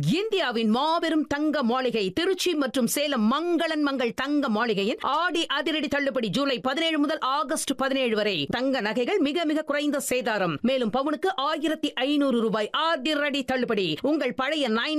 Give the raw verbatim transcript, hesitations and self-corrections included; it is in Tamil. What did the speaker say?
இந்தியாவின் மாபெரும் தங்க மாளிகை திருச்சி மற்றும் சேலம் மங்களன் மங்கள் தங்க மாளிகையின் ஆடி அதிரடி தள்ளுபடி ஜூலை பதினேழு முதல் ஆகஸ்ட் பதினேழு வரை. தங்க நகைகள் மிக மிக குறைந்த சேதாரம். மேலும் பவுனுக்கு ஆயிரத்தி ஐநூறு ரூபாய் அதிரடி தள்ளுபடி. உங்கள் பழைய நைன்